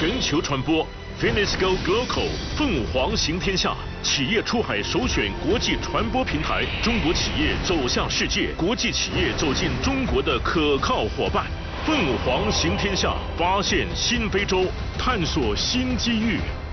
全球传播。Finisco Glocal 凤凰行天下，企业出海首选国际传播平台，中国企业走向世界，国际企业走进中国的可靠伙伴。凤凰行天下，发现新非洲，探索新机遇。